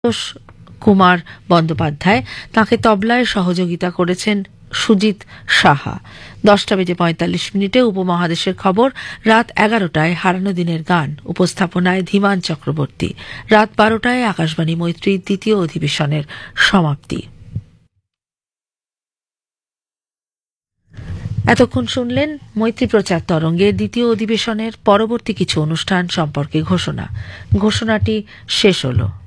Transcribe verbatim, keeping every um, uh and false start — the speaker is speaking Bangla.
কুমার বন্দ্যোপাধ্যায়, তাঁকে তবলায় সহযোগিতা করেছেন সুজিত সাহা। দশটা বেজে পঁয়তাল্লিশ মিনিটে উপমহাদেশের খবর। রাত এগারোটায় হারানো দিনের গান, উপস্থাপনায় ধীমান চক্রবর্তী। রাত বারোটায় আকাশবাণী মৈত্রীর দ্বিতীয় অধিবেশনের সমাপ্তি। এতক্ষণ শুনলেন মৈত্রী প্রচার তরঙ্গের দ্বিতীয় অধিবেশনের পরবর্তী কিছু অনুষ্ঠান সম্পর্কে ঘোষণা। ঘোষণাটি শেষ হল।